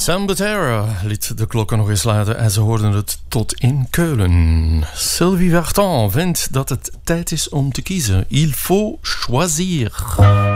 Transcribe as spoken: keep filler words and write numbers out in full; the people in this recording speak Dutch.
Sam Butera liet de klokken nog eens luiden en ze hoorden het tot in Keulen. Sylvie Vartan vindt dat het tijd is om te kiezen. Il faut choisir.